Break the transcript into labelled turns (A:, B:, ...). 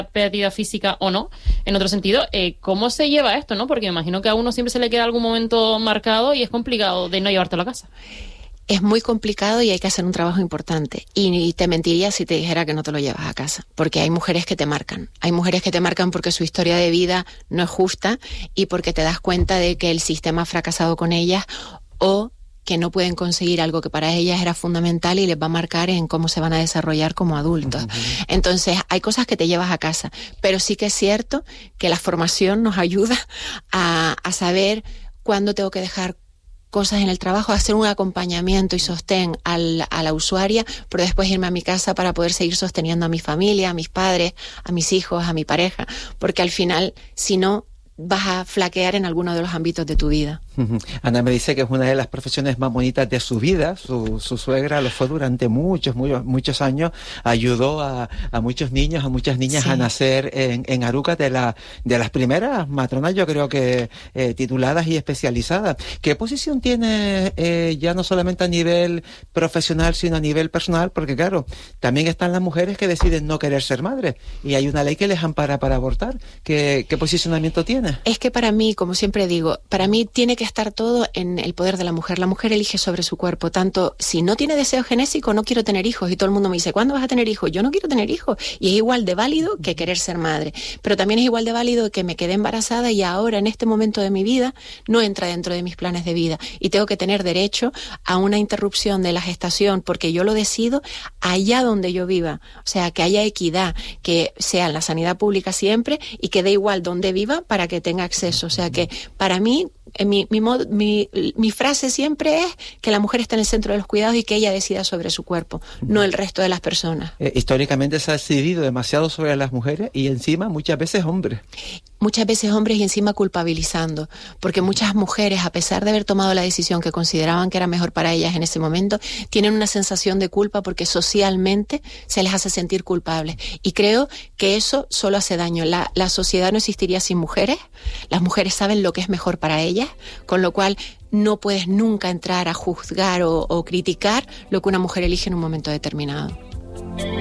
A: pérdida física o no, en otro sentido, ¿cómo se lleva esto, no? Porque me imagino que a uno siempre se le queda algún momento marcado y es complicado de no llevártelo a casa.
B: Es muy complicado y hay que hacer un trabajo importante. Y te mentiría si te dijera que no te lo llevas a casa, porque hay mujeres que te marcan. Hay mujeres que te marcan porque su historia de vida no es justa y porque te das cuenta de que el sistema ha fracasado con ellas o que no pueden conseguir algo que para ellas era fundamental y les va a marcar en cómo se van a desarrollar como adultos. Entonces, hay cosas que te llevas a casa, pero sí que es cierto que la formación nos ayuda a saber cuándo tengo que dejar cosas en el trabajo, hacer un acompañamiento y sostén a la usuaria, pero después irme a mi casa para poder seguir sosteniendo a mi familia, a mis padres, a mis hijos, a mi pareja, porque al final, si no, vas a flaquear en alguno de los ámbitos de tu vida.
C: Ana me dice que es una de las profesiones más bonitas de su vida. Su suegra lo fue durante muchos años. Ayudó a muchos niños, a muchas niñas a nacer en Aruca, de las primeras matronas, yo creo que tituladas y especializadas. ¿Qué posición tiene ya no solamente a nivel profesional, sino a nivel personal? Porque claro, también están las mujeres que deciden no querer ser madres y hay una ley que les ampara para abortar. ¿Qué posicionamiento tiene?
B: Es que para mí, como siempre digo, para mí tiene que estar todo en el poder de la mujer. La mujer elige sobre su cuerpo, tanto si no tiene deseo genésico, no quiero tener hijos, y todo el mundo me dice, ¿cuándo vas a tener hijos? Yo no quiero tener hijos, y es igual de válido que querer ser madre, pero también es igual de válido que me quedé embarazada y ahora en este momento de mi vida no entra dentro de mis planes de vida y tengo que tener derecho a una interrupción de la gestación porque yo lo decido allá donde yo viva, o sea, que haya equidad, que sea en la sanidad pública siempre y que dé igual donde viva para que tenga acceso, o sea que para mí mi frase siempre es que la mujer está en el centro de los cuidados y que ella decida sobre su cuerpo, no el resto de las personas.
C: Históricamente se ha decidido demasiado sobre las mujeres y encima muchas veces hombres.
B: Muchas veces hombres y encima culpabilizando, porque muchas mujeres, a pesar de haber tomado la decisión que consideraban que era mejor para ellas en ese momento, tienen una sensación de culpa porque socialmente se les hace sentir culpables. Y creo que eso solo hace daño. La sociedad no existiría sin mujeres. Las mujeres saben lo que es mejor para ellas, con lo cual no puedes nunca entrar a juzgar o criticar lo que una mujer elige en un momento determinado.